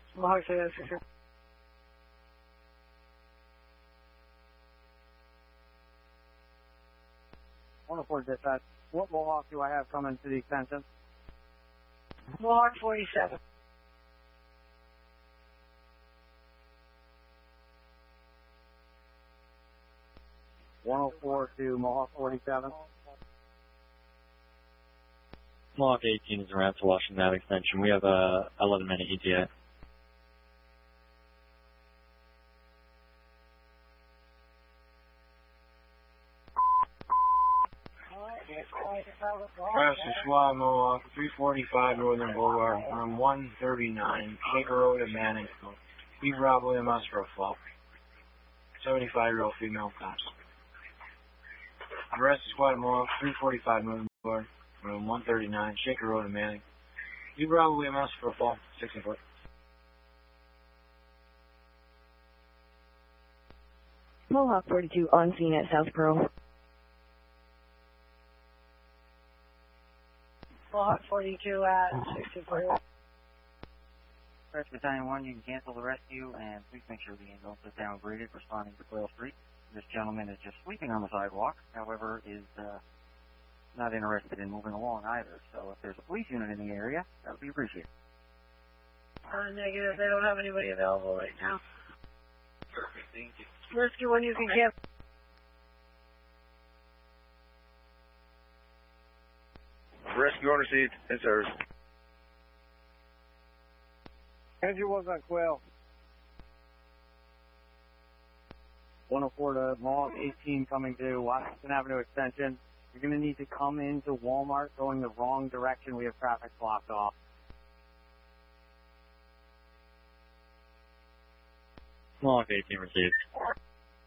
Mohawk 6. 104 dispatch. What Mohawk do I have coming to the extension? Mohawk 47. (104) to Mohawk 47. Mohawk 18 is around to Washington Ave extension. We have a 11-minute ETA. Master SWAT, Mohawk 345 Northern Boulevard, room 139, Shaker Road in Manning. Be Bravo MS for a fault. 75-year-old female cops. Arrest SWAT, Mohawk 345 Northern Boulevard, room 139, Shaker Road in Manning. Be Bravo MS for a fault. 64. Mohawk 42 on scene at South Pearl. Mohawk 42 at 64. First Battalion 1, you can cancel the rescue and please make sure the ambulance is downgraded responding to Quail Street. This gentleman is just sleeping on the sidewalk, however, is not interested in moving along either. So if there's a police unit in the area, that would be appreciated. Negative, they don't have anybody available right now. Perfect, thank you. Rescue 1, you can cancel. Rescue on receipt, in service. Engine was on Quail. 104 to Mohawk 18 coming to Washington Avenue extension. You're going to need to come into Walmart going the wrong direction. We have traffic blocked off. Mohawk 18 received.